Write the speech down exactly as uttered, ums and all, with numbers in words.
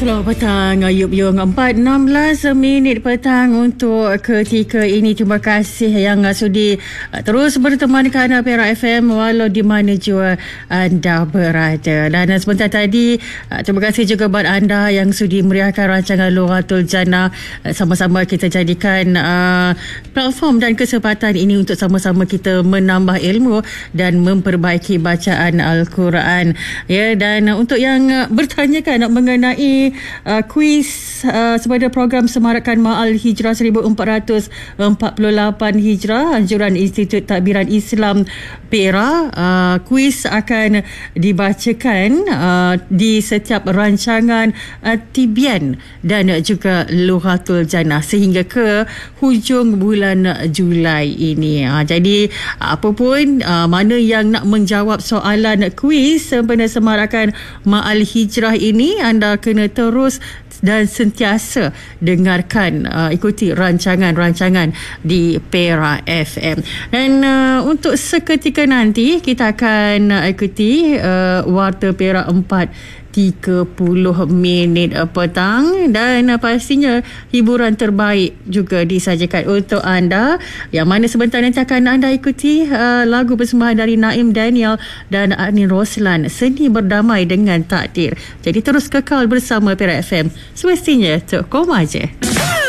Selamat petang Ayub Yung. Empat enam belas minit petang untuk ketika ini. Terima kasih yang sudi terus bertemankan Perak F M walau di mana jua anda berada. Dan sebentar tadi, terima kasih juga buat anda yang sudi meriahkan rancangan Lughatul Jannah. Sama-sama kita jadikan uh, platform dan kesempatan ini untuk sama-sama kita menambah ilmu dan memperbaiki bacaan Al-Quran. Ya, dan untuk yang bertanyakan mengenai Uh, kuis uh, sepada program Semarakan Ma'al Hijrah seribu empat ratus empat puluh lapan Hijrah, anjuran Institut Takbiran Islam Perak, uh, kuis akan dibacakan uh, di setiap rancangan uh, Tibian dan juga Lughatul Jannah sehingga ke hujung bulan Julai ini. Uh, jadi apapun uh, mana yang nak menjawab soalan kuis sempena Semarakan Ma'al Hijrah ini, anda kena terus dan sentiasa dengarkan, uh, ikuti rancangan-rancangan di Perak F M. Dan uh, untuk seketika nanti kita akan uh, ikuti uh, Warta Perak empat tiga puluh minit petang, dan uh, pastinya hiburan terbaik juga disajikan untuk anda, yang mana sebentar nanti akan anda ikuti uh, lagu persembahan dari Naim Daniel dan Anin Roslan, Seni Berdamai dengan Takdir. Jadi terus kekal bersama Perak F M, semestinya tok koma je.